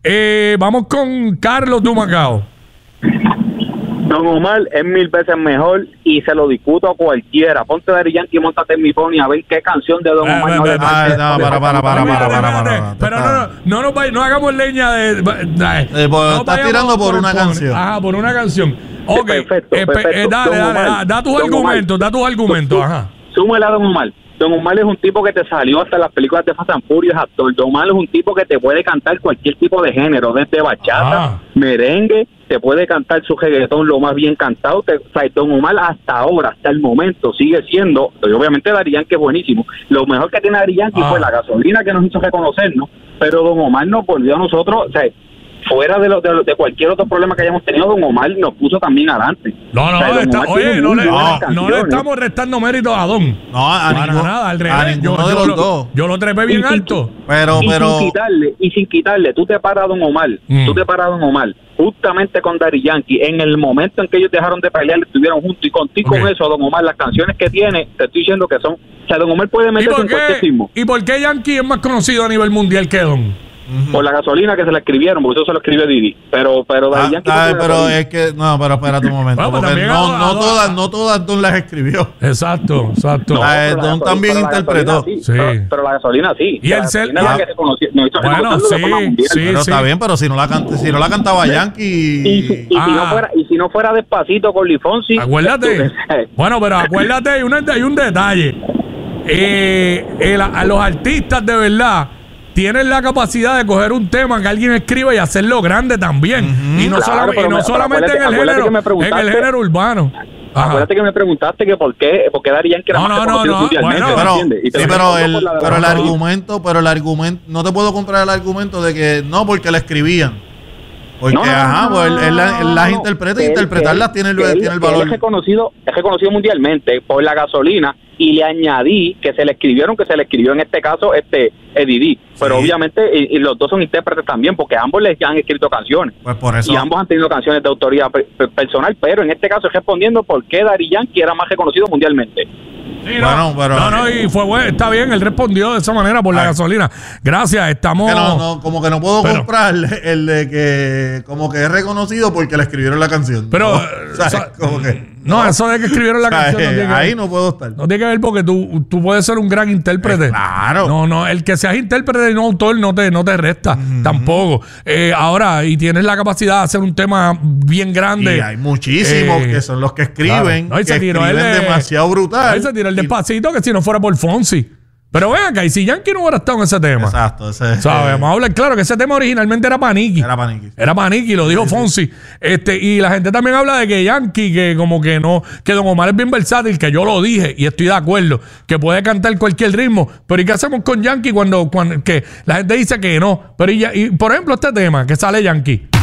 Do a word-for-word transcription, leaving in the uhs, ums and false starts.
Eh, vamos con Carlos de Humacao. Don Omar es mil veces mejor y se lo discuto a cualquiera. Ponte Daddy Yankee y móntate en mi pony a ver qué canción de Don Omar. No, para, para, para, para. Pero no, no, no, no, no hagamos leña de... Estás tirando por una canción. Ajá, por una canción. Ok, perfecto, eh, perfecto. eh, dale, dale, dale, da tus argumentos, da tus argumentos, ajá. Súmela a Don Omar. Don Omar es un tipo que te salió hasta las películas de Fast and Furious, actor. Don Omar es un tipo que te puede cantar cualquier tipo de género, desde bachata, ah. merengue, te puede cantar su reggaetón lo más bien cantado. Te, o sea, Don Omar hasta ahora, hasta el momento, sigue siendo, obviamente Daddy Yankee es buenísimo. Lo mejor que tiene Daddy Yankee ah. fue la gasolina que nos hizo reconocernos, pero Don Omar nos volvió a nosotros, o sea, fuera de, lo, de, de cualquier otro problema que hayamos tenido, Don Omar nos puso también adelante. No, no, o sea, está, oye, no le, no, no le estamos restando mérito a Don. No, a Para ningún, nada, al a revés. Yo, ninguno de yo, los lo, dos. yo lo trepé bien y sin, alto. Pero, y pero... sin quitarle, y sin quitarle, tú te paras a Don Omar, mm. tú te paras a Don Omar, justamente con Daddy Yankee, en el momento en que ellos dejaron de pelear, estuvieron juntos, y contigo okay. con eso, Don Omar, las canciones que tiene, te estoy diciendo que son, o sea, Don Omar puede meterse en cualquier ritmo. ¿Y por qué Yankee es más conocido a nivel mundial que Don? Uh-huh. Por la gasolina que se la escribieron, porque eso se lo escribió Didi. Pero, pero Daddy ah, Yankee. Ah, pero es que, no, pero espérate un momento. Bueno, porque no, a, no, a, todas, no todas Don las escribió. Exacto, exacto. No, la, Don la también interpretó. Sí, sí. Pero, pero la gasolina sí. Y el cel. Ah, que se conoció, no hizo bueno, sí, sí, pero sí. está bien, pero si no la, canta, si no la cantaba Yankee. Y, y, y, ah. si no fuera, y si no fuera Despacito con Lifonsi. Acuérdate. Bueno, pero acuérdate, hay un, hay un detalle. Eh, el, a los artistas de verdad tienen la capacidad de coger un tema que alguien escribe y hacerlo grande también. Uh-huh. Y no, claro, solamente, y no me, solamente en el género, en el género urbano. Ajá. Acuérdate que me preguntaste que por qué, por qué Daddy Yankee era no, más no, no, no. Bueno, pero, sí, pero el, pero el argumento, pero el argumento, no te puedo comprar el argumento de que no, porque la escribían. Porque, no, no, ajá, pues él, él, él, él las no, interpreta y interpretarlas tiene el, él, tiene el valor. Él es reconocido, es reconocido mundialmente por la gasolina, y le añadí que se le escribieron, que se le escribió en este caso este Didi, pero sí. obviamente y, y los dos son intérpretes también, porque ambos les han escrito canciones, pues por eso. y ambos han tenido canciones de autoría pe personal, pero en este caso es respondiendo por qué Daddy Yankee era más reconocido mundialmente. Sí, no, bueno, pero, no, no, y fue bueno, está bien, él respondió de esa manera por ay. la gasolina. Gracias, estamos... Que no, no, como que no puedo pero, comprar el de que como que es reconocido porque le escribieron la canción. Pero, ¿no? O sea, como que... No, no, eso de que escribieron la canción no tiene que ahí ver. no puedo estar. No tiene que ver porque tú, tú puedes ser un gran intérprete. Eh, claro. No, no, el que seas intérprete y no autor no te, no te resta, mm-hmm. tampoco. Eh, ahora, y tienes la capacidad de hacer un tema bien grande. Y hay muchísimos eh, que son los que escriben, claro. no, que escriben el de, demasiado brutal. Ahí se tiró el despacito que si no fuera por Fonsi. Pero ven acá, y si Yankee no hubiera estado en ese tema. Exacto. Ese, ¿sabes? Eh, Vamos a hablar claro que ese tema originalmente era Paniqui. Era Paniqui. Era Paniqui, lo dijo sí, Fonsi. Sí. Este, y la gente también habla de que Yankee, que como que no, que Don Omar es bien versátil, que yo lo dije y estoy de acuerdo, que puede cantar cualquier ritmo. Pero ¿y qué hacemos con Yankee cuando, cuando que la gente dice que no? Pero y, y por ejemplo, este tema que sale Yankee.